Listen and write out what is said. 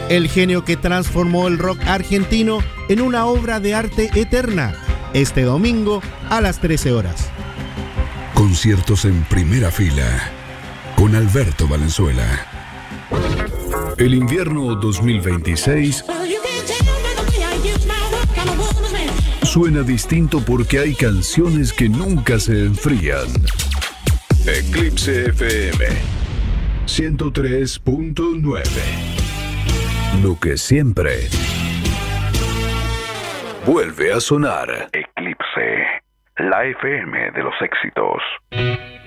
el genio que transformó el rock argentino en una obra de arte eterna, este domingo a las 13 horas. Conciertos en primera fila con Alberto Valenzuela. El invierno 2026 suena distinto porque hay canciones que nunca se enfrían. Eclipse FM 103.9. Lo que siempre vuelve a sonar. Eclipse, la FM de los éxitos.